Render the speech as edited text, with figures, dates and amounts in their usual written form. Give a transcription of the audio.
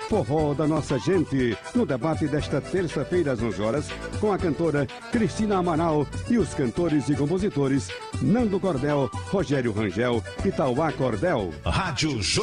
Forró da Nossa Gente, no debate desta terça-feira às 11 horas, com a cantora Cristina Amaral e os cantores e compositores Nando Cordel, Rogério Rangel e Tauá Cordel. Rádio